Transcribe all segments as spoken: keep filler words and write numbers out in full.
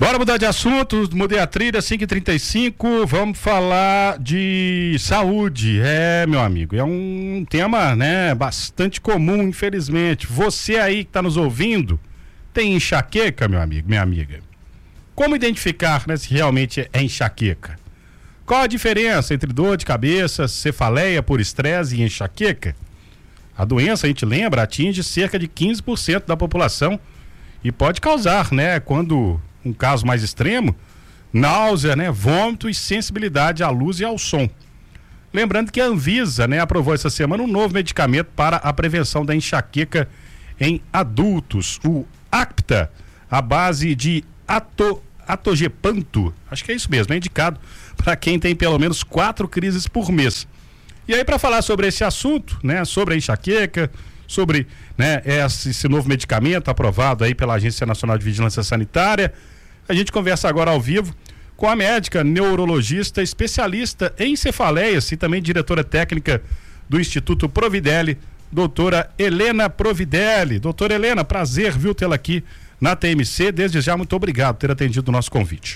Bora mudar de assunto, mudei a trilha, cinco e trinta e cinco, vamos falar de saúde. É, meu amigo, é um tema, né, bastante comum, infelizmente. Você aí que está nos ouvindo, tem enxaqueca, meu amigo, minha amiga? Como identificar, né, se realmente é enxaqueca? Qual a diferença entre dor de cabeça, cefaleia por estresse e enxaqueca? A doença, a gente lembra, atinge cerca de quinze por cento da população e pode causar, né, quando um caso mais extremo, náusea, né, vômito e sensibilidade à luz e ao som. Lembrando que a Anvisa, né, aprovou essa semana um novo medicamento para a prevenção da enxaqueca em adultos, o Acpta, à base de ato, atogepanto, acho que é isso mesmo, é indicado para quem tem pelo menos quatro crises por mês. E aí, para falar sobre esse assunto, né, sobre a enxaqueca, sobre, né, esse, esse novo medicamento aprovado aí pela Agência Nacional de Vigilância Sanitária, a gente conversa agora ao vivo com a médica neurologista, especialista em cefaleias e também diretora técnica do Instituto Providelli, doutora Helena Providelli. Doutora Helena, prazer, viu, tê-la aqui na T M C. Desde já, muito obrigado por ter atendido o nosso convite.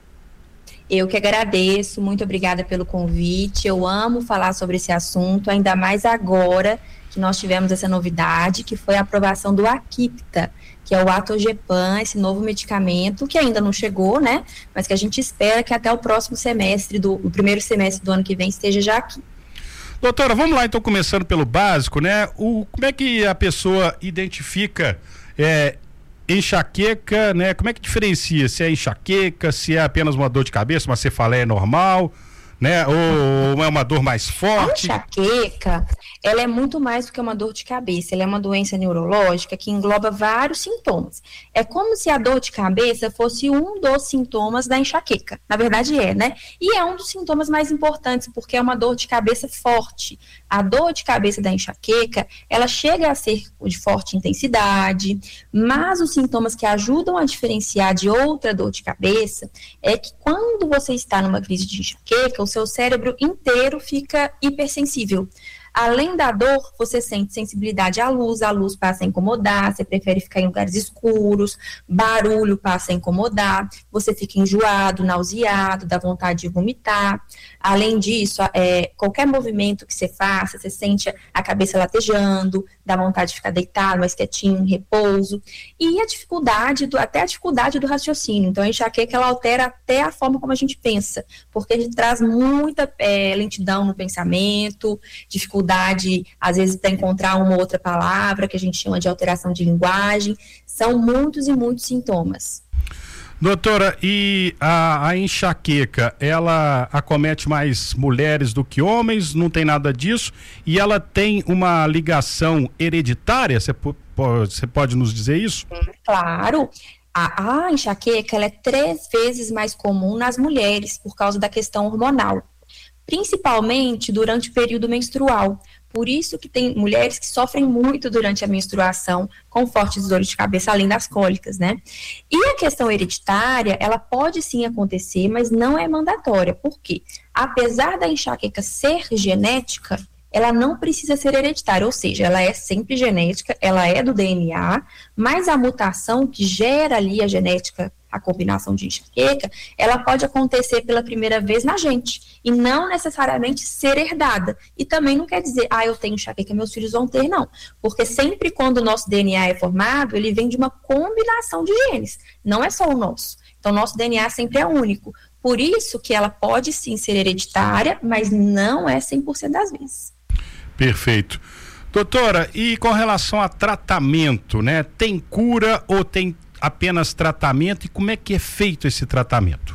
Eu que agradeço, muito obrigada pelo convite. Eu amo falar sobre esse assunto, ainda mais agora que nós tivemos essa novidade, que foi a aprovação do Acpta, que é o Atogepan, esse novo medicamento, que ainda não chegou, né? Mas que a gente espera que até o próximo semestre, do, o primeiro semestre do ano que vem, esteja já aqui. Doutora, vamos lá então, começando pelo básico, né? O, como é que a pessoa identifica é, enxaqueca, né? Como é que diferencia se é enxaqueca, se é apenas uma dor de cabeça, uma cefaleia normal, né? Ou é uma dor mais forte? A enxaqueca, ela é muito mais do que uma dor de cabeça, ela é uma doença neurológica que engloba vários sintomas. É como se a dor de cabeça fosse um dos sintomas da enxaqueca. Na verdade é, né? E é um dos sintomas mais importantes, porque é uma dor de cabeça forte. A dor de cabeça da enxaqueca, ela chega a ser de forte intensidade, mas os sintomas que ajudam a diferenciar de outra dor de cabeça é que quando você está numa crise de enxaqueca, o seu cérebro inteiro fica hipersensível. Além da dor, você sente sensibilidade à luz, a luz passa a incomodar, você prefere ficar em lugares escuros, barulho passa a incomodar, você fica enjoado, nauseado, dá vontade de vomitar. Além disso, é, qualquer movimento que você faça, você sente a cabeça latejando, dá vontade de ficar deitado, mais quietinho, em repouso. E a dificuldade, do, até a dificuldade do raciocínio. Então, a enxaqueca, ela altera até a forma como a gente pensa, porque a gente traz muita é, lentidão no pensamento, dificuldade dificuldade, às vezes, para encontrar uma outra palavra, que a gente chama de alteração de linguagem. São muitos e muitos sintomas. Doutora, e a, a enxaqueca, ela acomete mais mulheres do que homens? Não tem nada disso? E ela tem uma ligação hereditária? Você pode, pode nos dizer isso? Claro. A, a enxaqueca, ela é três vezes mais comum nas mulheres, por causa da questão hormonal, principalmente durante o período menstrual. Por isso que tem mulheres que sofrem muito durante a menstruação com fortes dores de cabeça, além das cólicas, né? E a questão hereditária, ela pode sim acontecer, mas não é mandatória. Por quê? Apesar da enxaqueca ser genética, ela não precisa ser hereditária, ou seja, ela é sempre genética, ela é do D N A, mas a mutação que gera ali a genética, a combinação de enxaqueca, ela pode acontecer pela primeira vez na gente, e não necessariamente ser herdada. E também não quer dizer, ah, eu tenho enxaqueca, meus filhos vão ter, não. Porque sempre quando o nosso D N A é formado, ele vem de uma combinação de genes, não é só o nosso. Então, nosso D N A sempre é único. Por isso que ela pode sim ser hereditária, mas não é cem por cento das vezes. Perfeito. Doutora, e com relação a tratamento, né? Tem cura ou tem apenas tratamento? E como é que é feito esse tratamento?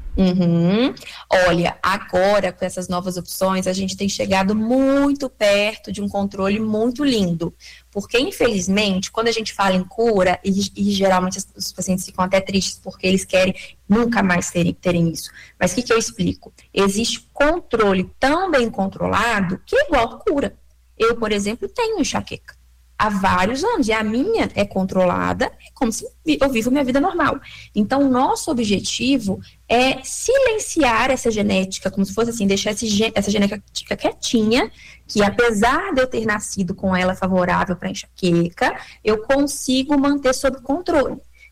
Uhum. Olha, agora com essas novas opções, a gente tem chegado muito perto de um controle muito lindo, porque infelizmente, quando a gente fala em cura, e, e geralmente os pacientes ficam até tristes porque eles querem nunca mais terem, terem isso, mas o que, que eu explico? Existe controle tão bem controlado que é igual cura. Eu, por exemplo, tenho enxaqueca há vários anos, e a minha é controlada, é como se eu vivo minha vida normal. Então, o nosso objetivo é silenciar essa genética, como se fosse assim, deixar esse, essa genética quietinha, que apesar de eu ter nascido com ela favorável para enxaqueca, eu consigo manter sob controle.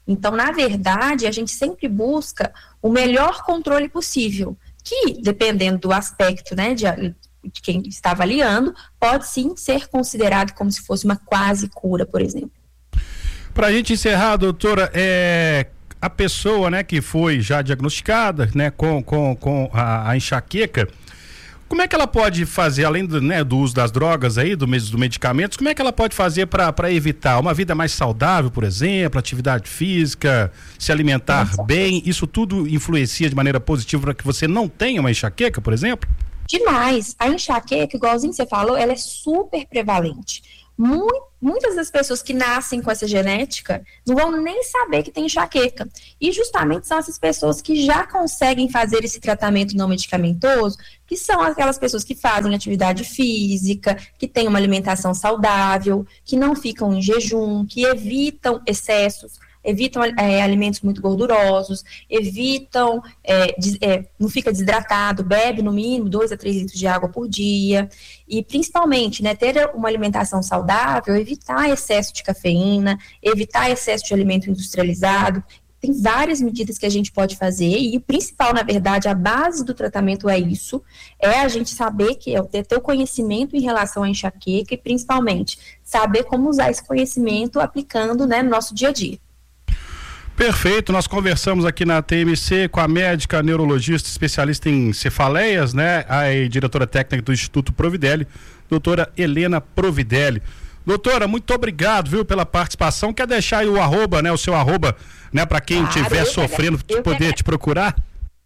Então, na verdade, a gente sempre busca o melhor controle possível, que, dependendo do aspecto, né, de, de quem está avaliando, pode sim ser considerado como se fosse uma quase cura, por exemplo. Para a gente encerrar, doutora, é, a pessoa, né, que foi já diagnosticada, né, com, com, com a, a enxaqueca, como é que ela pode fazer, além do, né, do uso das drogas aí, do, dos medicamentos, como é que ela pode fazer para evitar uma vida mais saudável, por exemplo, atividade física, se alimentar Nossa. bem? Isso tudo influencia de maneira positiva para que você não tenha uma enxaqueca, por exemplo? Demais. A enxaqueca, igualzinho você falou, ela é super prevalente. Muito, muitas das pessoas que nascem com essa genética não vão nem saber que tem enxaqueca. E justamente são essas pessoas que já conseguem fazer esse tratamento não medicamentoso, que são aquelas pessoas que fazem atividade física, que têm uma alimentação saudável, que não ficam em jejum, que evitam excessos, evitam é, alimentos muito gordurosos, evitam, é, des, é, não fica desidratado, bebe no mínimo dois a três litros de água por dia, e principalmente, né, ter uma alimentação saudável, evitar excesso de cafeína, evitar excesso de alimento industrializado. Tem várias medidas que a gente pode fazer, e o principal, na verdade, a base do tratamento é isso, é a gente saber que é ter o conhecimento em relação à enxaqueca e, principalmente, saber como usar esse conhecimento aplicando, né, no nosso dia a dia. Perfeito, nós conversamos aqui na T M C com a médica neurologista especialista em cefaleias, né, a diretora técnica do Instituto Providelli, doutora Helena Providelli. Doutora, muito obrigado, viu, pela participação. Quer deixar aí o arroba, né, o seu arroba, né, para quem estiver claro, sofrendo poder te procurar?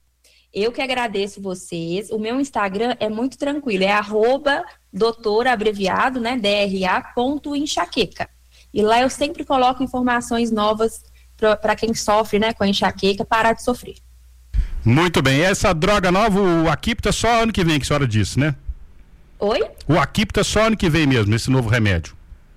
Eu que agradeço vocês. O meu Instagram é muito tranquilo, é arroba doutora abreviado, né, D R A ponto enxaqueca. E lá eu sempre coloco informações novas para quem sofre, né, com a enxaqueca, parar de sofrer. Muito bem. Essa droga nova, o Aquipto, é só ano que vem que a senhora disse, né? Oi? O Aquipto é só ano que vem mesmo, esse novo remédio.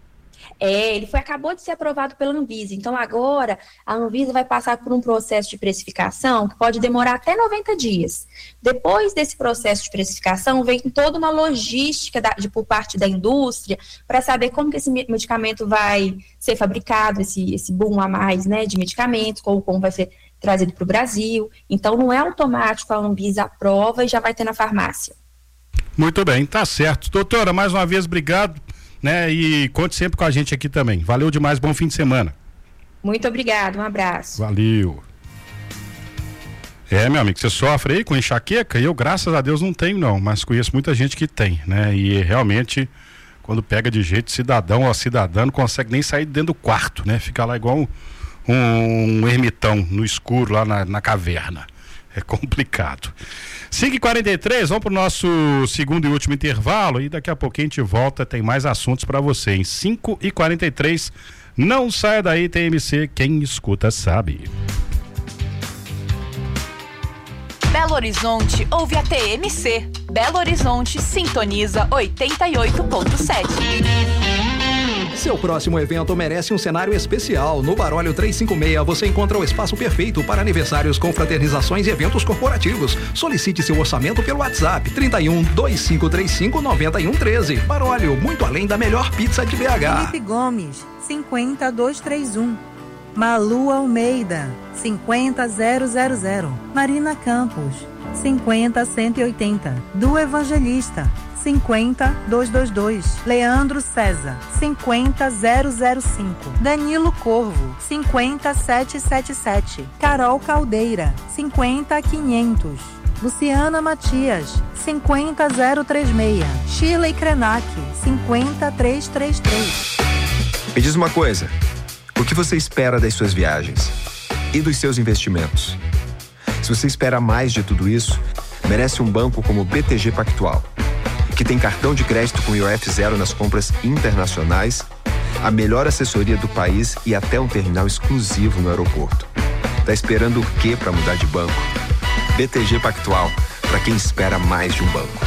É, ele foi, acabou de ser aprovado pela Anvisa, então agora a Anvisa vai passar por um processo de precificação que pode demorar até noventa dias. Depois desse processo de precificação, vem toda uma logística da, de, por parte da indústria para saber como que esse medicamento vai ser fabricado, esse, esse boom a mais, né, de medicamentos, como, como vai ser trazido para o Brasil. Então não é automático, a Anvisa aprova e já vai ter na farmácia. Muito bem, tá certo. Doutora, mais uma vez, obrigado. Né, e conte sempre com a gente aqui também. Valeu demais, bom fim de semana. Muito obrigado, um abraço. Valeu. É, meu amigo, você sofre aí com enxaqueca? Eu, graças a Deus, não tenho não, mas conheço muita gente que tem, né? E realmente, quando pega de jeito, cidadão ou cidadã não consegue nem sair dentro do quarto, né? Fica lá igual um, um, um ermitão no escuro, lá na, na caverna. É complicado. cinco e quarenta e três, vamos para o nosso segundo e último intervalo e daqui a pouquinho a gente volta, tem mais assuntos para você. Em cinco e quarenta e três, não saia daí, T M C, quem escuta sabe. Belo Horizonte ouve a T M C. Belo Horizonte sintoniza oitenta e oito ponto sete. Seu próximo evento merece um cenário especial. No Barólio trezentos e cinquenta e seis você encontra o espaço perfeito para aniversários, confraternizações e eventos corporativos. Solicite seu orçamento pelo WhatsApp trinta e um, dois cinco três cinco, nove um um três. Barólio, muito além da melhor pizza de B H. Felipe Gomes, cinquenta duzentos e trinta e um. Malu Almeida, cinquenta zero zero zero. Marina Campos, cinquenta cento e oitenta. Do Evangelista, cinquenta duzentos e vinte e dois. Leandro César, cinquenta zero zero cinco. Danilo Corvo, cinquenta setecentos e setenta e sete. Carol Caldeira, cinquenta quinhentos. Luciana Matias, cinquenta zero trinta e seis. Shirley Krenak, cinquenta trezentos e trinta e três. Me diz uma coisa, o que você espera das suas viagens e dos seus investimentos? Se você espera mais de tudo isso, merece um banco como o B T G Pactual, que tem cartão de crédito com I O F zero nas compras internacionais, a melhor assessoria do país e até um terminal exclusivo no aeroporto. Tá esperando o quê para mudar de banco? B T G Pactual, para quem espera mais de um banco.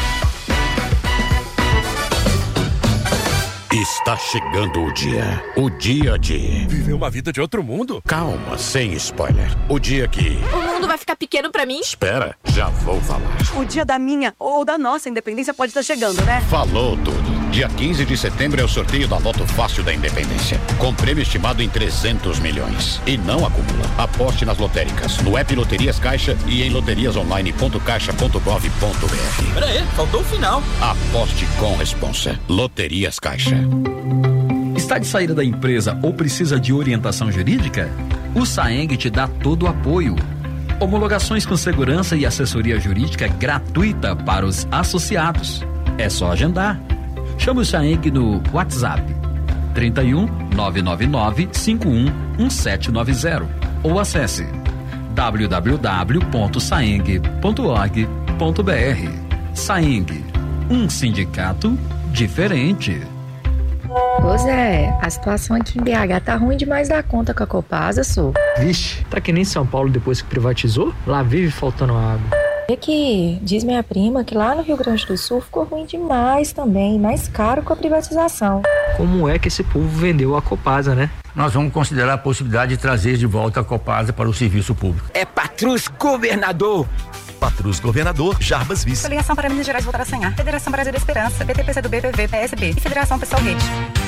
Está chegando o dia. O dia de... viver uma vida de outro mundo? Calma, sem spoiler. O dia que... o mundo vai ficar pequeno pra mim? Espera, já vou falar. O dia da minha ou da nossa independência pode estar chegando, né? Falou tudo. Dia quinze de setembro é o sorteio da Loto Fácil da Independência, com prêmio estimado em trezentos milhões. E não acumula. Aposte nas lotéricas, no app Loterias Caixa e em loterias online ponto caixa ponto gov ponto br. Pera aí, faltou o final. Aposte com responsa. Loterias Caixa. Está de saída da empresa ou precisa de orientação jurídica? O Saeng te dá todo o apoio. Homologações com segurança e assessoria jurídica gratuita para os associados. É só agendar. Chame o Saeng no WhatsApp trinta e um, nove nove nove, cinco um, um sete nove zero ou acesse w w w ponto saeng ponto org ponto b r. Saeng, um sindicato diferente. Ô Zé, a situação aqui em B H tá ruim demais da conta com a Copasa, sou. Vixe, tá que nem São Paulo depois que privatizou? Lá vive faltando água. É que diz minha prima que lá no Rio Grande do Sul ficou ruim demais também, mais caro com a privatização. Como é que esse povo vendeu a Copasa, né? Nós vamos considerar a possibilidade de trazer de volta a Copasa para o serviço público. É Patrus Governador. Patrus Governador, Jarbas Vice. Coligação para Minas Gerais voltar a sonhar. Federação Brasil da Esperança, B T P C do B, P V, P S B e Federação Pessoal Rede.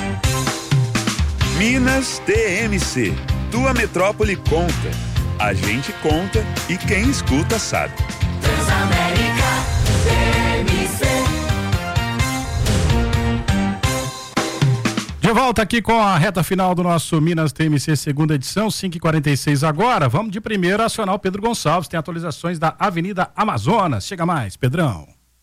Minas T M C. Tua metrópole conta. A gente conta e quem escuta sabe. Transamérica T M C. De volta aqui com a reta final do nosso Minas T M C segunda edição, cinco e quarenta e seis agora. Vamos de primeiro acionar o Pedro Gonçalves, tem atualizações da Avenida Amazonas. Chega mais, Pedrão.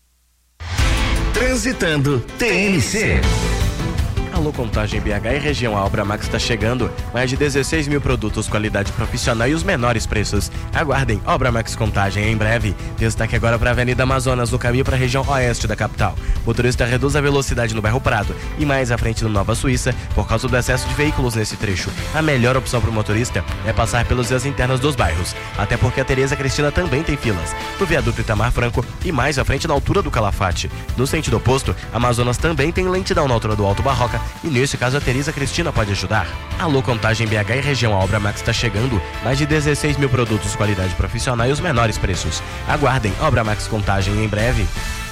Transitando T M C. Alô, Contagem B H e região, a Obra Max está chegando. Mais de dezesseis mil produtos, qualidade profissional e os menores preços. Aguardem, Obra Max Contagem em breve. Destaque agora para a Avenida Amazonas, no caminho para a região oeste da capital. Motorista reduz a velocidade no bairro Prado e mais à frente no Nova Suíça, por causa do excesso de veículos nesse trecho. A melhor opção para o motorista é passar pelas vias internas dos bairros, até porque a Tereza Cristina também tem filas. No viaduto Itamar Franco e mais à frente na altura do Calafate. No sentido oposto, Amazonas também tem lentidão na altura do Alto Barroca. E nesse caso a Teresa Cristina pode ajudar. Alô, Contagem B H e região, a Obra Max está chegando. Mais de dezesseis mil produtos, qualidade profissional e os menores preços. Aguardem, Obra Max Contagem em breve.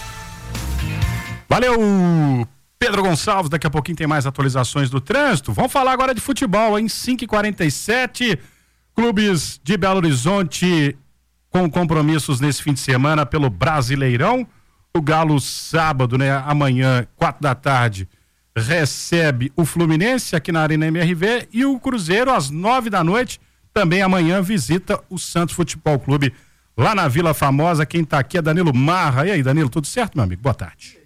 Valeu, Pedro Gonçalves. Daqui a pouquinho tem mais atualizações do trânsito. Vamos falar agora de futebol, em cinco e quarenta e sete. Clubes de Belo Horizonte com compromissos nesse fim de semana pelo Brasileirão. O Galo sábado, né, amanhã, quatro da tarde, recebe o Fluminense aqui na Arena M R V e o Cruzeiro às nove da noite, também amanhã visita o Santos Futebol Clube lá na Vila Famosa. Quem tá aqui é Danilo Marra. E aí, Danilo, tudo certo, meu amigo? Boa tarde.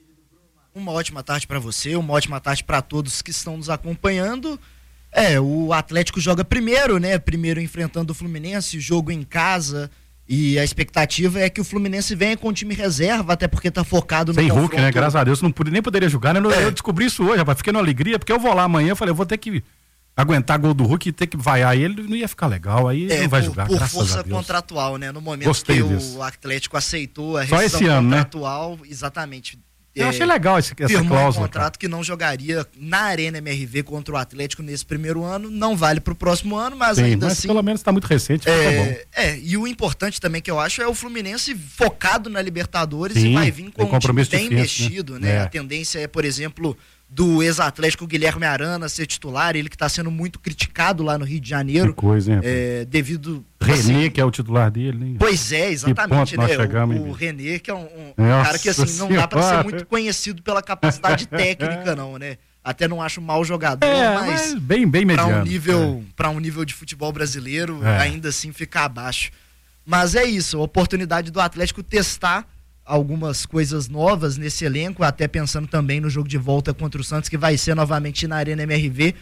Uma ótima tarde para você, uma ótima tarde para todos que estão nos acompanhando. É, o Atlético joga primeiro, né? Primeiro enfrentando o Fluminense, jogo em casa. E a expectativa é que o Fluminense venha com o time reserva, até porque tá focado no Sem confronto. Hulk, né? Graças a Deus, não pude, nem poderia jogar, né? Eu, é. eu descobri isso hoje, rapaz, fiquei numa alegria, porque eu vou lá amanhã, eu falei, eu vou ter que aguentar gol do Hulk e ter que vaiar ele, não ia ficar legal, aí é, não vai por, jogar, por graças força a Deus. Contratual, né? No momento Gostei que disso. o Atlético aceitou a Só rescisão esse ano, contratual, né? Exatamente. Eu é, achei legal esse, essa firmou cláusula. um contrato cara. que não jogaria na Arena M R V contra o Atlético nesse primeiro ano, não vale pro próximo ano, mas Sim, ainda mas assim... pelo menos tá muito recente, é, tá bom. É, e o importante também que eu acho é o Fluminense focado na Libertadores. Sim, e vai vir com um time bem difícil, mexido, né? né? É. A tendência é, por exemplo, do ex-Atlético Guilherme Arana ser titular, ele que está sendo muito criticado lá no Rio de Janeiro. Que coisa, hein? É, devido... René, assim, que é o titular dele, hein? Pois é, exatamente, né? Chegamos, o, o René, que é um, um cara que assim, não dá para ser muito conhecido pela capacidade técnica, não, né? Até não acho mau jogador, é, mas, mas bem, bem mediano. Para um nível, é. para um nível de futebol brasileiro, é. ainda assim fica abaixo. Mas é isso, a oportunidade do Atlético testar algumas coisas novas nesse elenco, até pensando também no jogo de volta contra o Santos, que vai ser novamente na Arena M R V.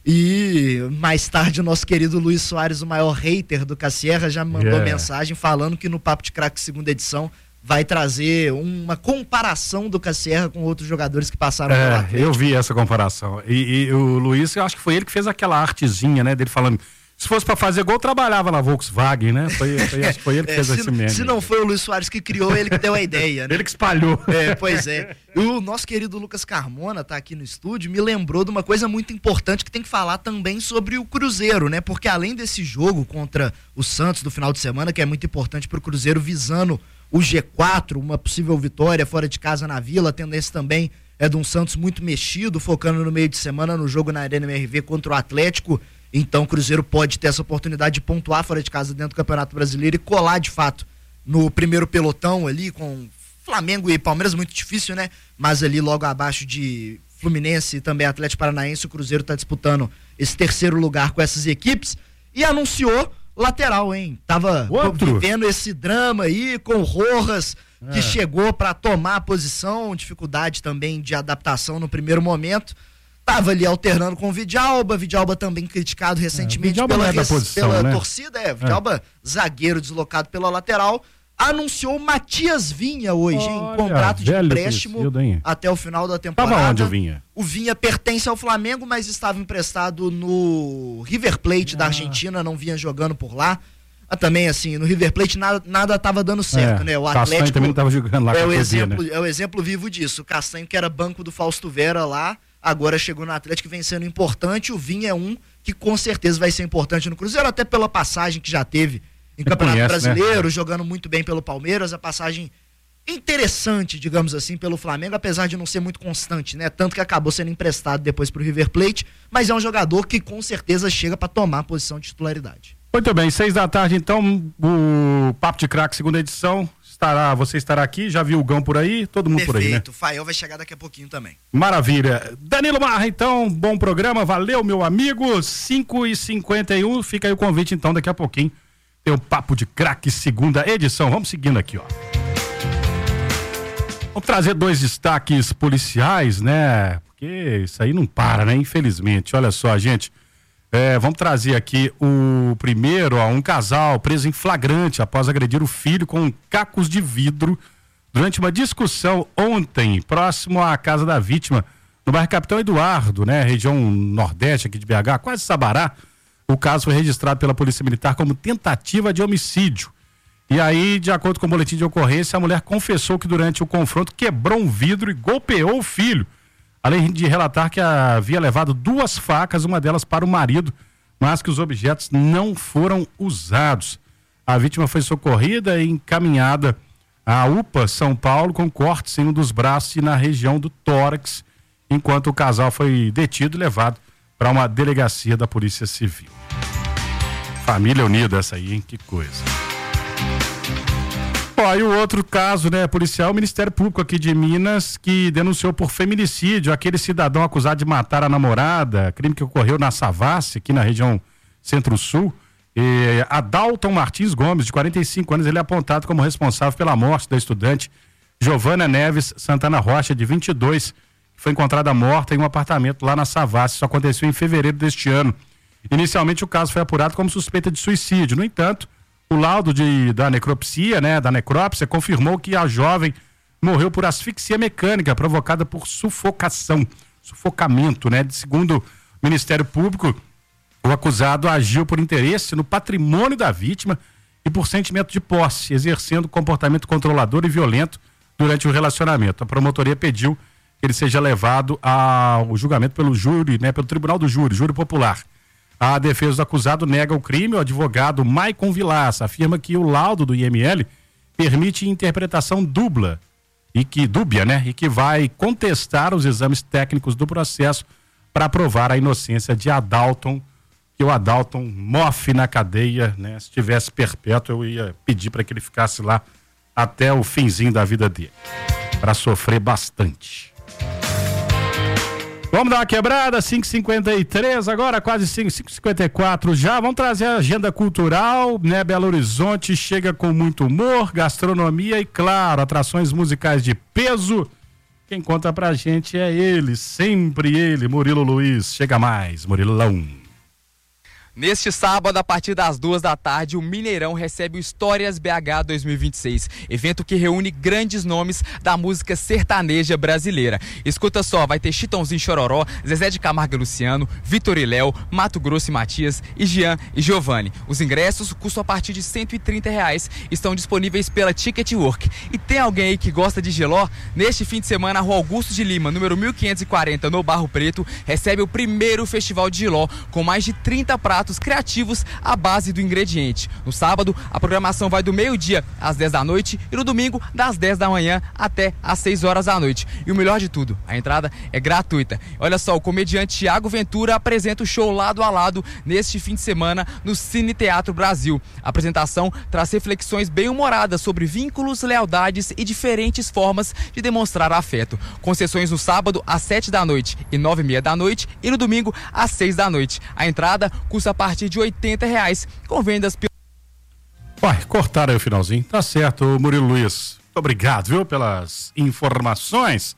E mais tarde o nosso querido Luiz Soares, o maior hater do Cassierra, já mandou yeah. mensagem falando que no Papo de Craque segunda edição vai trazer uma comparação do Cassierra com outros jogadores que passaram é, pelo Atlético. Eu vi essa comparação. E, e o Luiz, eu acho que foi ele que fez aquela artezinha, né, dele falando... Se fosse pra fazer gol, trabalhava na Volkswagen, né? Foi, foi, acho que foi ele que é, fez se, esse meme. Se não foi o Luiz Soares que criou, ele que deu a ideia, né? Ele que espalhou. É, pois é. O nosso querido Lucas Carmona tá aqui no estúdio, me lembrou de uma coisa muito importante que tem que falar também sobre o Cruzeiro, né? Porque além desse jogo contra o Santos do final de semana, que é muito importante pro Cruzeiro visando o G quatro, uma possível vitória fora de casa na Vila, a tendência também é de um Santos muito mexido, focando no meio de semana no jogo na Arena M R V contra o Atlético. Então o Cruzeiro pode ter essa oportunidade de pontuar fora de casa dentro do Campeonato Brasileiro e colar de fato no primeiro pelotão ali com Flamengo e Palmeiras, muito difícil, né? Mas ali logo abaixo de Fluminense e também Atlético Paranaense, o Cruzeiro está disputando esse terceiro lugar com essas equipes e anunciou lateral, hein? Tava Outro. vivendo esse drama aí com o Rojas, é. que chegou para tomar a posição, dificuldade também de adaptação no primeiro momento. Tava ali alternando com o Vidalba, Vidalba também criticado recentemente é, pela, é res, posição, pela né? torcida, é, Vidalba é. zagueiro deslocado pela lateral, anunciou Matias Vinha hoje, hein? Contrato de empréstimo conhecido, até o final da temporada. Tava onde o Vinha? O Vinha pertence ao Flamengo, mas estava emprestado no River Plate ah. da Argentina, não vinha jogando por lá. Ah, também, assim, no River Plate nada, nada tava dando certo, é, né? O Atlético também não tava jogando lá. É o, poder, exemplo, né? é o exemplo vivo disso. O Castanho, que era banco do Fausto Vera lá, agora chegou no Atlético e vem sendo importante. O Vinha é um que com certeza vai ser importante no Cruzeiro, até pela passagem que já teve em Campeonato conhece, Brasileiro, né? Jogando muito bem pelo Palmeiras, a passagem interessante, digamos assim, pelo Flamengo, apesar de não ser muito constante, né? Tanto que acabou sendo emprestado depois pro River Plate, mas é um jogador que com certeza chega para tomar a posição de titularidade. Muito bem, seis da tarde, então, o Papo de Craque, segunda edição, estará, você estará aqui, já viu o Gão por aí, todo mundo Perfeito, por aí, né? Perfeito, o Fael vai chegar daqui a pouquinho também. Maravilha. Danilo Marra, então, bom programa, valeu, meu amigo, cinco e cinquenta e um, fica aí o convite, então, daqui a pouquinho, tem o Papo de Craque, segunda edição, vamos seguindo aqui, ó. Vamos trazer dois destaques policiais, né? Porque isso aí não para, né? Infelizmente, olha só, gente. É, vamos trazer aqui o primeiro, ó, um casal preso em flagrante após agredir o filho com cacos de vidro durante uma discussão ontem, próximo à casa da vítima, no bairro Capitão Eduardo, né? Região nordeste aqui de B H, quase Sabará. O caso foi registrado pela Polícia Militar como tentativa de homicídio. E aí, de acordo com o boletim de ocorrência, a mulher confessou que durante o confronto quebrou um vidro e golpeou o filho. Além de relatar que havia levado duas facas, uma delas para o marido, mas que os objetos não foram usados. A vítima foi socorrida e encaminhada à U P A São Paulo com cortes em um dos braços e na região do tórax, enquanto o casal foi detido e levado para uma delegacia da Polícia Civil. Família unida essa aí, hein? Que coisa. Ó, e o outro caso, né, policial, o Ministério Público aqui de Minas, que denunciou por feminicídio aquele cidadão acusado de matar a namorada, crime que ocorreu na Savassi, aqui na região Centro-Sul. E Adalton Martins Gomes, de quarenta e cinco anos, ele é apontado como responsável pela morte da estudante Giovana Neves Santana Rocha, de vinte e dois, que foi encontrada morta em um apartamento lá na Savassi. Isso aconteceu em fevereiro deste ano. Inicialmente o caso foi apurado como suspeita de suicídio. No entanto, o laudo de, da necropsia, né, da necrópsia, confirmou que a jovem morreu por asfixia mecânica provocada por sufocação, sufocamento, né? Segundo o Ministério Público, o acusado agiu por interesse no patrimônio da vítima e por sentimento de posse, exercendo comportamento controlador e violento durante o relacionamento. A promotoria pediu que ele seja levado ao julgamento pelo júri, né, pelo Tribunal do Júri, Júri Popular. A defesa do acusado nega o crime. O advogado Maicon Vilaça afirma que o laudo do I M L permite interpretação dupla e que dúbia, né? E que vai contestar os exames técnicos do processo para provar a inocência de Adalton, que o Adalton mofe na cadeia, né? Se tivesse perpétuo, eu ia pedir para que ele ficasse lá até o finzinho da vida dele, para sofrer bastante. Vamos dar uma quebrada, cinco e cinquenta e três, agora quase cinco e cinquenta e quatro já. Vamos trazer a agenda cultural, né? Belo Horizonte chega com muito humor, gastronomia e, claro, atrações musicais de peso. Quem conta pra gente é ele, sempre ele, Murilo Luiz. Chega mais, Murilão. Neste sábado, a partir das duas da tarde, o Mineirão recebe o Histórias B H dois mil e vinte e seis, evento que reúne grandes nomes da música sertaneja brasileira. Escuta só, vai ter Chitãozinho Chororó, Zezé de Camargo e Luciano, Vitor e Léo, Mato Grosso e Matias, e Jean e Giovanni. Os ingressos custam a partir de cento e trinta reais, estão disponíveis pela Ticketwork. E tem alguém aí que gosta de geló? Neste fim de semana, a Rua Augusto de Lima, número mil quinhentos e quarenta, no Barro Preto, recebe o primeiro festival de geló, com mais de trinta pratos pratos criativos à base do ingrediente. No sábado, a programação vai do meio-dia às dez da noite e no domingo, das dez da manhã até às seis horas da noite. E o melhor de tudo, a entrada é gratuita. Olha só, o comediante Thiago Ventura apresenta o show Lado a Lado neste fim de semana no Cine Teatro Brasil. A apresentação traz reflexões bem-humoradas sobre vínculos, lealdades e diferentes formas de demonstrar afeto. Com sessões no sábado às sete da noite e nove e meia da noite e no domingo às seis da noite. A entrada custa a partir de oitenta reais, com vendas pelo... Uai, cortaram aí o finalzinho. Tá certo, Murilo Luiz. Muito obrigado, viu, pelas informações.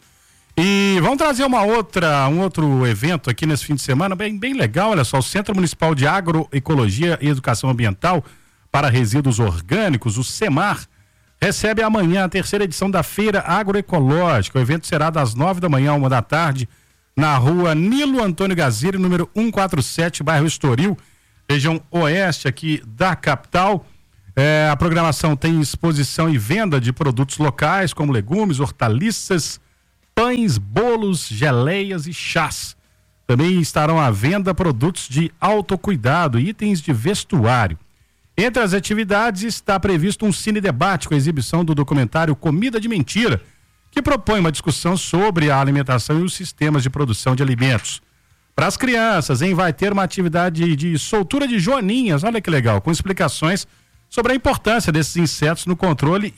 E vamos trazer uma outra, um outro evento aqui nesse fim de semana, bem, bem legal, olha só, o Centro Municipal de Agroecologia e Educação Ambiental para Resíduos Orgânicos, o CEMAR, recebe amanhã a terceira edição da Feira Agroecológica. O evento será das nove da manhã a uma da tarde, na rua Nilo Antônio Gaziri, número cento e quarenta e sete, bairro Estoril, região oeste aqui da capital. É, a programação tem exposição e venda de produtos locais, como legumes, hortaliças, pães, bolos, geleias e chás. Também estarão à venda produtos de autocuidado e itens de vestuário. Entre as atividades está previsto um cine-debate com a exibição do documentário Comida de Mentira, que propõe uma discussão sobre a alimentação e os sistemas de produção de alimentos. Para as crianças, hein, vai ter uma atividade de soltura de joaninhas, olha que legal, com explicações sobre a importância desses insetos no controle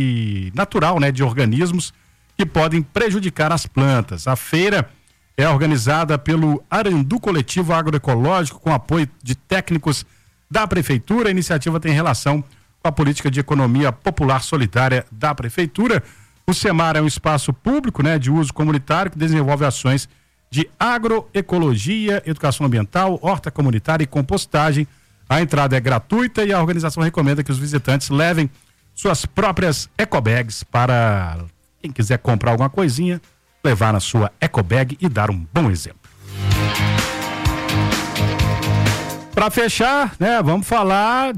e natural, né, de organismos que podem prejudicar as plantas. A feira é organizada pelo Arandu Coletivo Agroecológico, com apoio de técnicos da Prefeitura. A iniciativa tem relação com a política de economia popular solidária da Prefeitura. O CEMAR é um espaço público, né, de uso comunitário que desenvolve ações de agroecologia, educação ambiental, horta comunitária e compostagem. A entrada é gratuita e a organização recomenda que os visitantes levem suas próprias ecobags para quem quiser comprar alguma coisinha, levar na sua ecobag e dar um bom exemplo. Para fechar, né, vamos falar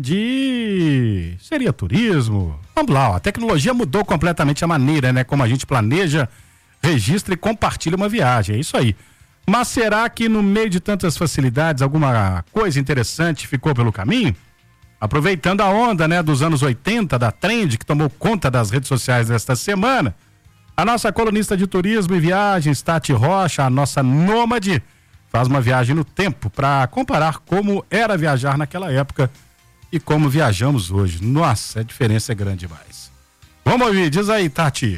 de seria turismo. Vamos lá, ó, a tecnologia mudou completamente a maneira, né, como a gente planeja, registra e compartilha uma viagem. É isso aí. Mas será que no meio de tantas facilidades alguma coisa interessante ficou pelo caminho? Aproveitando a onda, né, dos anos oitenta, da trend que tomou conta das redes sociais desta semana, a nossa colunista de turismo e viagens, Tati Rocha, a nossa nômade, faz uma viagem no tempo para comparar como era viajar naquela época e como viajamos hoje. Nossa, a diferença é grande demais. Vamos ouvir, diz aí, Tati.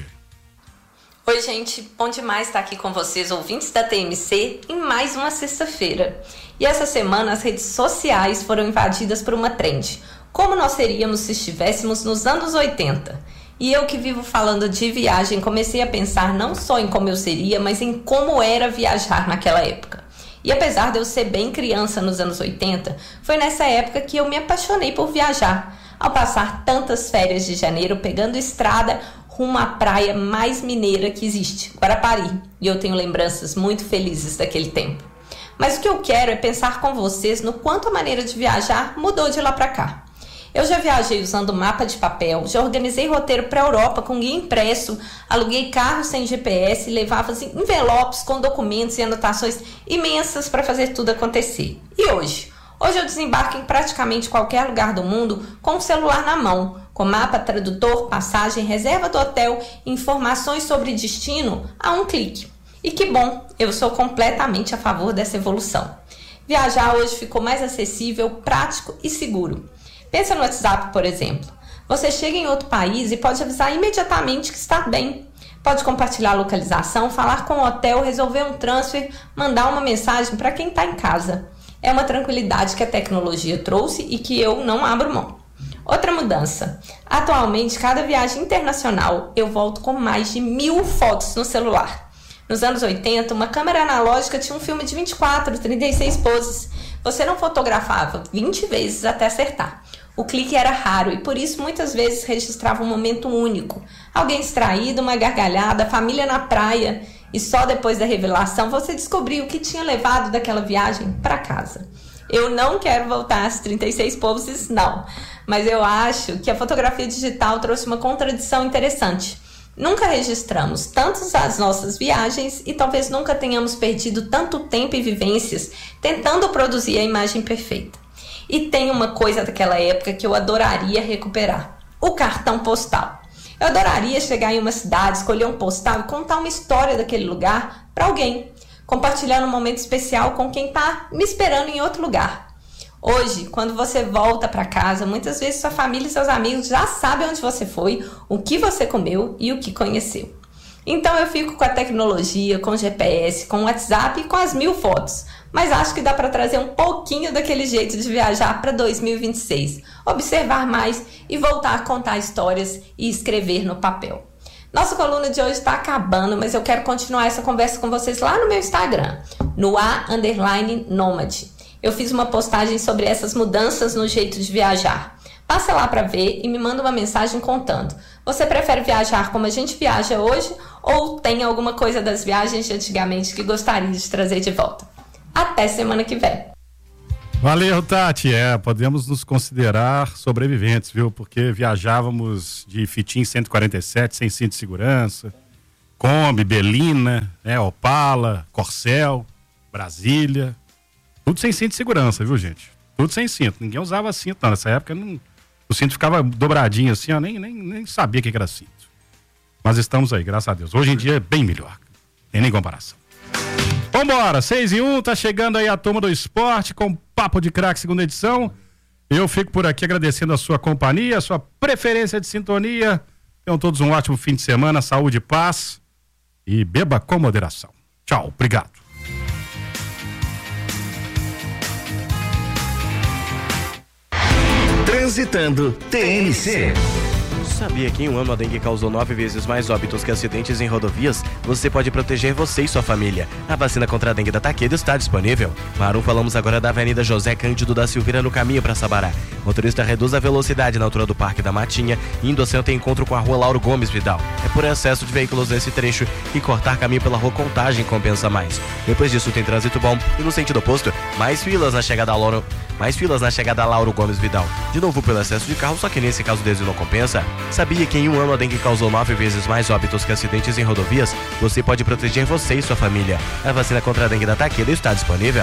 Oi, gente, bom demais estar aqui com vocês, ouvintes da T M C, em mais uma sexta-feira. E essa semana as redes sociais foram invadidas por uma trend. Como nós seríamos se estivéssemos nos anos oitenta? E eu que vivo falando de viagem, comecei a pensar não só em como eu seria, mas em como era viajar naquela época. E apesar de eu ser bem criança nos anos oitenta, foi nessa época que eu me apaixonei por viajar. Ao passar tantas férias de janeiro pegando estrada rumo à praia mais mineira que existe, Guarapari. E eu tenho lembranças muito felizes daquele tempo. Mas o que eu quero é pensar com vocês no quanto a maneira de viajar mudou de lá para cá. Eu já viajei usando mapa de papel, já organizei roteiro para a Europa com guia impresso, aluguei carro sem G P S e levava envelopes com documentos e anotações imensas para fazer tudo acontecer. E hoje? Hoje eu desembarco em praticamente qualquer lugar do mundo com o celular na mão, com mapa, tradutor, passagem, reserva do hotel e informações sobre destino a um clique. E que bom, eu sou completamente a favor dessa evolução. Viajar hoje ficou mais acessível, prático e seguro. Pensa no WhatsApp, por exemplo. Você chega em outro país e pode avisar imediatamente que está bem. Pode compartilhar a localização, falar com o hotel, resolver um transfer, mandar uma mensagem para quem está em casa. É uma tranquilidade que a tecnologia trouxe e que eu não abro mão. Outra mudança. Atualmente, cada viagem internacional eu volto com mais de mil fotos no celular. Nos anos oitenta, uma câmera analógica tinha um filme de vinte e quatro, trinta e seis poses. Você não fotografava vinte vezes até acertar. O clique era raro e por isso muitas vezes registrava um momento único. Alguém distraído, uma gargalhada, família na praia. E só depois da revelação você descobriu o que tinha levado daquela viagem para casa. Eu não quero voltar às trinta e seis poses, não. Mas eu acho que a fotografia digital trouxe uma contradição interessante. Nunca registramos tantas as nossas viagens e talvez nunca tenhamos perdido tanto tempo e vivências tentando produzir a imagem perfeita. E tem uma coisa daquela época que eu adoraria recuperar: o cartão postal. Eu adoraria chegar em uma cidade, escolher um postal e contar uma história daquele lugar para alguém, compartilhando um momento especial com quem está me esperando em outro lugar. Hoje, quando você volta para casa, muitas vezes sua família e seus amigos já sabem onde você foi, o que você comeu e o que conheceu. Então eu fico com a tecnologia, com o G P S, com o WhatsApp e com as mil fotos. Mas acho que dá para trazer um pouquinho daquele jeito de viajar para dois mil e vinte e seis. Observar mais e voltar a contar histórias e escrever no papel. Nossa coluna de hoje está acabando, mas eu quero continuar essa conversa com vocês lá no meu Instagram, no A underline Nômade. Eu fiz uma postagem sobre essas mudanças no jeito de viajar. Passa lá para ver e me manda uma mensagem contando. Você prefere viajar como a gente viaja hoje ou tem alguma coisa das viagens de antigamente que gostaria de trazer de volta? Até semana que vem. Valeu, Tati. É, podemos nos considerar sobreviventes, viu? Porque viajávamos de Fitim cento e quarenta e sete, sem cinto de segurança, Kombi, Belina, né, Opala, Corcel, Brasília. Tudo sem cinto de segurança, viu, gente? Tudo sem cinto. Ninguém usava cinto, não. Nessa época, não, o cinto ficava dobradinho assim, ó, nem, nem, nem sabia o que era cinto. Mas estamos aí, graças a Deus. Hoje em dia é bem melhor. Tem nem comparação. Vambora, seis e um, tá chegando aí a turma do esporte com Papo de Craque, segunda edição. Eu fico por aqui agradecendo a sua companhia, a sua preferência de sintonia. Tenham todos um ótimo fim de semana, saúde e paz. E beba com moderação. Tchau, obrigado. Transitando T N C. Sabia que em um ano a dengue causou nove vezes mais óbitos que acidentes em rodovias? Você pode proteger você e sua família. A vacina contra a dengue da Takeda está disponível. Maru, falamos agora da Avenida José Cândido da Silveira, no caminho para Sabará. Motorista reduz a velocidade na altura do Parque da Matinha, indo assim até encontro com a Rua Lauro Gomes Vidal. É por excesso de veículos nesse trecho que cortar caminho pela Rua Contagem compensa mais. Depois disso tem trânsito bom e no sentido oposto, mais filas na chegada a Lauro, mais filas na chegada a Lauro Gomes Vidal. De novo pelo excesso de carro, só que nesse caso desvio não compensa. Sabia que em um ano a dengue causou nove vezes mais óbitos que acidentes em rodovias? Você pode proteger você e sua família. A vacina contra a dengue da Takeda está disponível.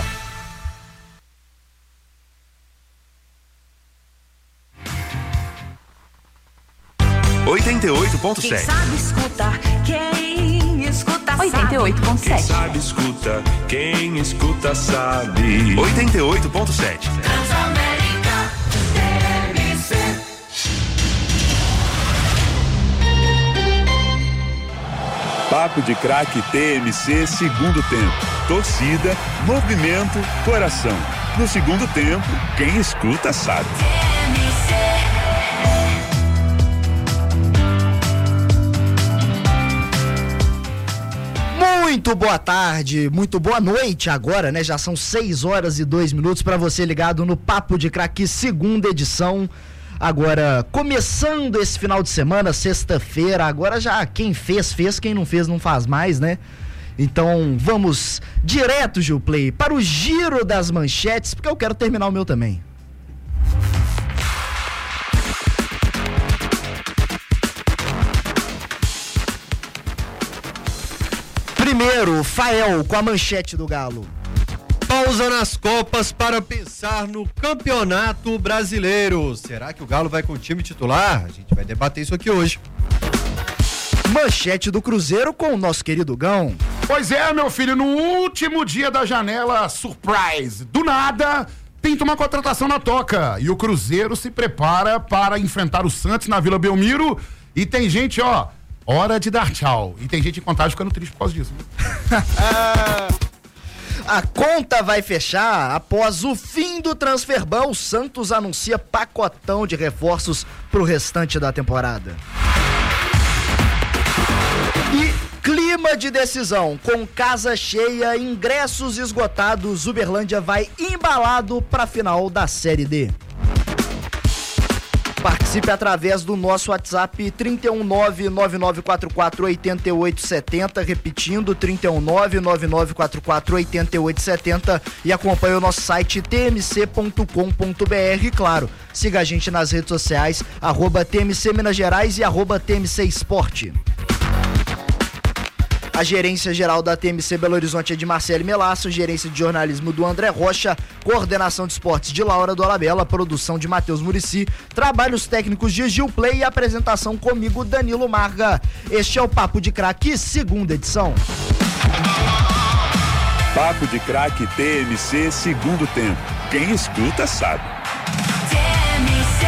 oitenta e oito ponto sete. Quem sabe escutar, quem escuta sabe. oitenta e oito ponto sete. Quem sabe escuta, quem escuta sabe. oitenta e oito ponto sete. Transamérica T M C. Papo de Craque T M C, segundo tempo. Torcida, movimento, coração. No segundo tempo, quem escuta sabe. Muito boa tarde, muito boa noite agora, né? Já são seis horas e dois minutos para você ligado no Papo de Craque, segunda edição. Agora, começando esse final de semana, sexta-feira, agora já quem fez, fez, quem não fez, não faz mais, né? Então, vamos direto, Gilplay, para o giro das manchetes, porque eu quero terminar o meu também. Primeiro, Fael com a manchete do Galo. Pausa nas Copas para pensar no Campeonato Brasileiro. Será que o Galo vai com o time titular? A gente vai debater isso aqui hoje. Manchete do Cruzeiro com o nosso querido Gão. Pois é, meu filho, no último dia da janela, surprise, do nada, tem uma contratação na toca. E o Cruzeiro se prepara para enfrentar o Santos na Vila Belmiro. E tem gente, ó, hora de dar tchau. E tem gente em Contagem ficando triste por causa disso. A conta vai fechar após o fim do Transferban. O Santos anuncia pacotão de reforços pro restante da temporada. E clima de decisão, com casa cheia, ingressos esgotados, Uberlândia vai embalado pra final da Série D. Participe através do nosso WhatsApp trinta e um nove nove nove quatro quatro oito oito sete zero, repetindo trinta e um nove nove nove quatro quatro oito oito sete zero, e acompanhe o nosso site t m c ponto com ponto b r. Claro, siga a gente nas redes sociais, arroba T M C Minas Gerais e arroba T M C Esporte. A gerência geral da T M C Belo Horizonte é de Marcelo Melasso, gerência de jornalismo do André Rocha, coordenação de esportes de Laura Dolabella, produção de Matheus Murici, trabalhos técnicos de Gil Play e apresentação comigo, Danilo Marga. Este é o Papo de Craque, segunda edição. Papo de Craque T M C, segundo tempo. Quem escuta sabe. T M C.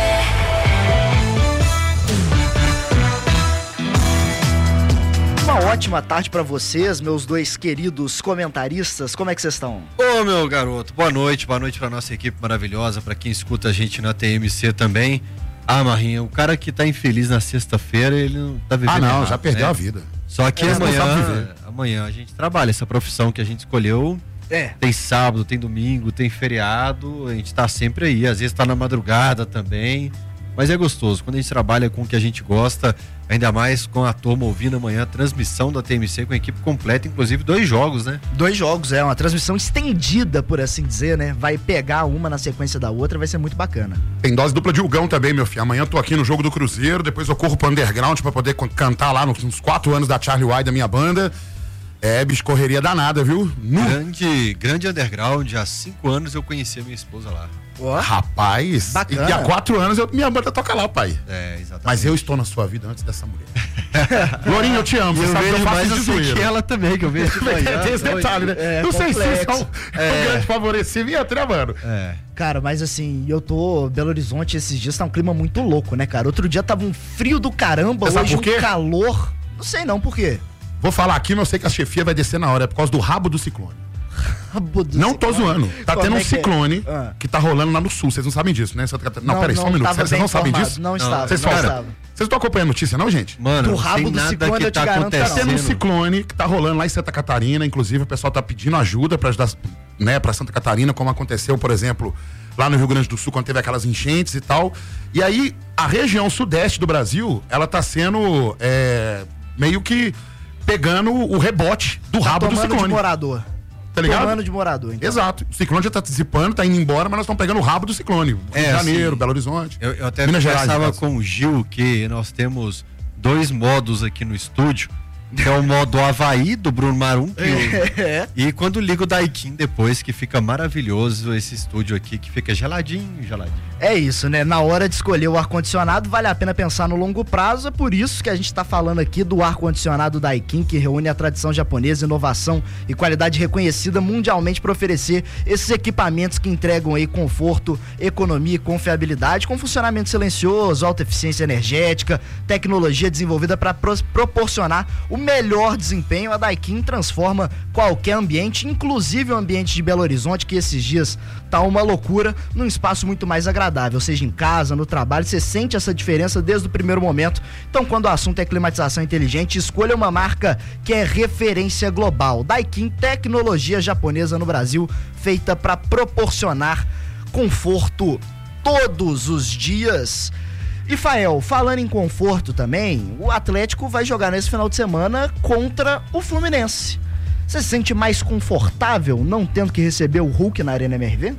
Uma ótima tarde pra vocês, meus dois queridos comentaristas. Como é que vocês estão? Ô, meu garoto, boa noite, boa noite pra nossa equipe maravilhosa, pra quem escuta a gente na T M C também. Ah, Marrinha, o cara que tá infeliz na sexta-feira, ele não tá vivendo. Ah, não, errado, já perdeu né? a vida. Só que É, amanhã, amanhã a gente trabalha essa profissão que a gente escolheu. É. Tem sábado, tem domingo, tem feriado, a gente tá sempre aí, às vezes tá na madrugada também. Mas é gostoso, quando a gente trabalha com o que a gente gosta, ainda mais com a turma ouvindo amanhã a transmissão da T M C com a equipe completa, inclusive dois jogos, né? Dois jogos, é uma transmissão estendida, por assim dizer, né? Vai pegar uma na sequência da outra, vai ser muito bacana. Tem dose dupla de Hugão também, meu filho. Amanhã eu tô aqui no jogo do Cruzeiro, depois eu corro pro Underground pra poder cantar lá nos, nos quatro anos da Charlie White, da minha banda. É, bicho, correria danada, viu? No... Grande, grande Underground, há cinco anos eu conheci a minha esposa lá. Oh. Rapaz, bacana. E há quatro anos eu, minha banda toca lá, pai. É, exatamente. Mas eu estou na sua vida antes dessa mulher. Lourinho, eu te amo. Eu Você sabe que eu vejo faço mais de assim zoeira. que ela também, que eu vejo de manhã. Tem esse detalhe, né? É, não sei se complexo. são é. um grande favorecimento, né, mano? É. Cara, mas assim, eu tô... Belo Horizonte esses dias tá um clima muito louco, né, cara? Outro dia tava um frio do caramba, Você hoje sabe por quê? um calor. Não sei não, por quê? Vou falar aqui, mas eu sei que a chefia vai descer na hora. É por causa do rabo do ciclone. Rabo do não ciclone? tô zoando. Tá Como tendo um é que é? ciclone Ah. que tá rolando lá no sul. Vocês não sabem disso, né? Santa Catarina. Não, Não, peraí, só um não minuto. tava Vocês bem não sabem informado, disso? não estava, Vocês não cara, estava. Vocês não estão acompanhando a notícia, não, gente? Mano, Do rabo tem do nada ciclone, que eu te tá garanto que não. Tá tendo um acontecendo. ciclone que tá rolando lá em Santa Catarina, inclusive o pessoal tá pedindo ajuda pra ajudar, né, pra Santa Catarina, como aconteceu, por exemplo, lá no Rio Grande do Sul, quando teve aquelas enchentes e tal. E aí, a região sudeste do Brasil, ela tá sendo é, meio que pegando o rebote do Tá rabo do tomando ciclone. de morador. Tá ligado? Tomando de morador, então. Exato. O ciclone já tá dissipando, tá indo embora, mas nós estamos pegando o rabo do ciclone. Rio É, de Janeiro, assim, Belo Horizonte. Eu, eu até Minas Gerais, conversava no caso. com o Gil que nós temos dois modos aqui no estúdio. Que é o modo Havaí do Bruno Marum. Que eu- É. E quando liga o Daikin depois, que fica maravilhoso esse estúdio aqui, que fica geladinho, geladinho. É isso, né? Na hora de escolher o ar-condicionado, vale a pena pensar no longo prazo. É por isso que a gente tá falando aqui do ar-condicionado Daikin, que reúne a tradição japonesa, inovação e qualidade reconhecida mundialmente para oferecer esses equipamentos que entregam aí conforto, economia e confiabilidade, com funcionamento silencioso, alta eficiência energética, tecnologia desenvolvida para proporcionar o melhor desempenho. A Daikin transforma qualquer ambiente, inclusive o ambiente de Belo Horizonte, que esses dias tá uma loucura, num espaço muito mais agradável, seja em casa, no trabalho, você sente essa diferença desde o primeiro momento. Então, quando o assunto é climatização inteligente, escolha uma marca que é referência global. Daikin, tecnologia japonesa no Brasil, feita para proporcionar conforto todos os dias. E Fael, falando em conforto também, o Atlético vai jogar nesse final de semana contra o Fluminense. Você se sente mais confortável não tendo que receber o Hulk na Arena M R V?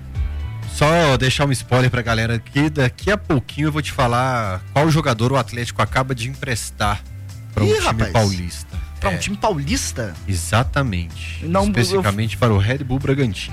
Só deixar um spoiler pra galera aqui, daqui a pouquinho eu vou te falar qual jogador o Atlético acaba de emprestar para um Ih, time rapaz. paulista. Pra um É, time paulista? Exatamente. Não, Especificamente para o Red Bull Bragantino.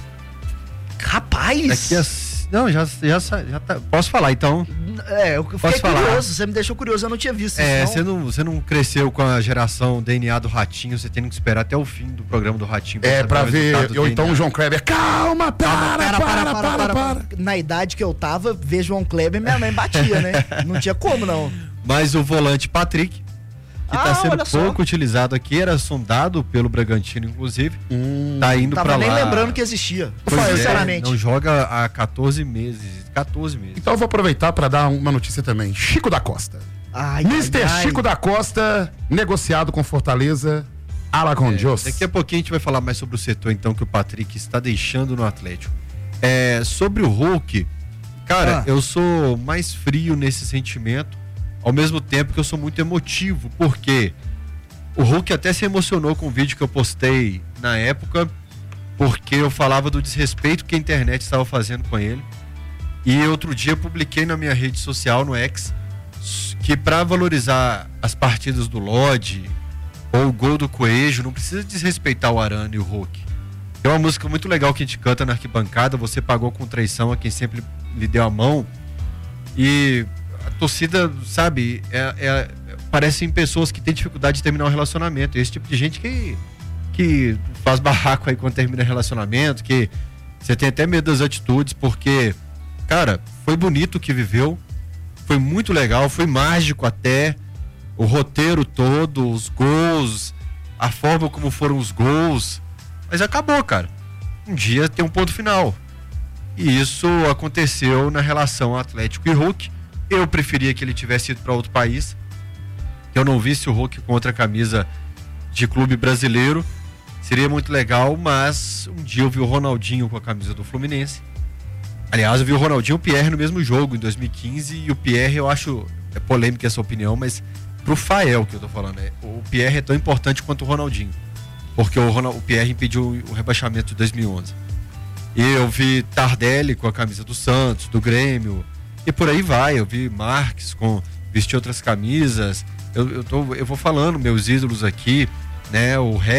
Rapaz! Daqui a... Não, já, já, já tá... Posso falar então? É, eu fiquei Posso falar? curioso, você me deixou curioso, eu não tinha visto É, isso. você não, você não cresceu com a geração D N A do Ratinho, você tem que esperar até o fim do programa do Ratinho. É, saber pra o resultado ver. do Ou então D N A. o João Kleber. Calma, para, para, para, para, para. Na idade que eu tava, ver João Kleber, minha mãe batia, né? Não tinha como, não. Mas o volante Patrick, que Ah, tá sendo olha só. pouco utilizado aqui, era sondado pelo Bragantino, inclusive. tá indo Tava pra nem lá. lembrando que existia. Pois é, Sinceramente. não joga há quatorze meses. quatorze meses. Então eu vou aproveitar pra dar uma notícia também. Chico da Costa. Ai, mister ai, ai. Chico da Costa, negociado com Fortaleza. Alaconjos. Daqui a pouquinho a gente vai falar mais sobre o setor, então, que o Patrick está deixando no Atlético. É, sobre o Hulk, cara, Ah. eu sou mais frio nesse sentimento, ao mesmo tempo que eu sou muito emotivo, porque o Hulk até se emocionou com o vídeo que eu postei na época, porque eu falava do desrespeito que a internet estava fazendo com ele. E outro dia eu publiquei na minha rede social, no X, que para valorizar as partidas do Lodge ou o Gol do Coelho, não precisa desrespeitar o Arana e o Hulk. É uma música muito legal que a gente canta na arquibancada, você pagou com traição a quem sempre lhe deu a mão. E a torcida, sabe, é, é, parecem pessoas que têm dificuldade de terminar um relacionamento. Esse tipo de gente que, que faz barraco aí quando termina relacionamento, que você tem até medo das atitudes, porque, cara, foi bonito o que viveu, foi muito legal, foi mágico até, o roteiro todo, os gols, a forma como foram os gols, mas acabou, cara. Um dia tem um ponto final. E isso aconteceu na relação Atlético e Hulk. Eu preferia que ele tivesse ido para outro país, que eu não visse o Hulk com outra camisa de clube brasileiro. Seria muito legal, mas um dia eu vi o Ronaldinho com a camisa do Fluminense. Aliás, eu vi o Ronaldinho e o Pierre no mesmo jogo, em dois mil e quinze, e o Pierre, eu acho, é polêmica essa opinião, mas pro Fael que eu tô falando, é, o Pierre é tão importante quanto o Ronaldinho, porque o, Ronald, o Pierre impediu o rebaixamento de dois mil e onze. E eu vi Tardelli com a camisa do Santos, do Grêmio, e por aí vai. Eu vi Marques com vestir outras camisas. Eu, eu, tô, eu vou falando meus ídolos aqui, né? O